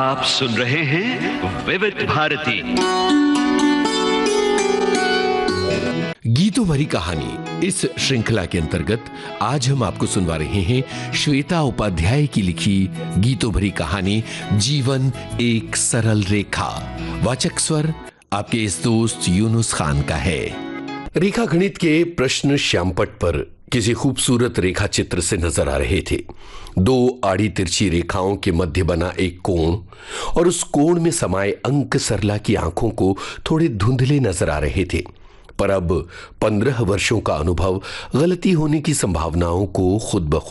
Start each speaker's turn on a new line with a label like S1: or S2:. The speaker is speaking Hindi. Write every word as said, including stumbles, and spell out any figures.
S1: आप सुन रहे हैं विविध भारती
S2: गीतों भरी कहानी। इस श्रृंखला के अंतर्गत आज हम आपको सुनवा रहे हैं श्वेता उपाध्याय की लिखी गीतों भरी कहानी जीवन एक सरल रेखा। वाचक स्वर आपके इस दोस्त यूनुस खान का है। रेखा गणित के प्रश्न श्यामपट पर किसी खूबसूरत रेखा चित्र से नजर आ रहे थे। दो आड़ी तिरछी रेखाओं के मध्य बना एक कोण और उस कोण में समाये अंक सरला की आंखों को थोड़े धुंधले नजर आ रहे थे। पर अब पंद्रह वर्षों का अनुभव गलती होने की संभावनाओं को खुद ब खुद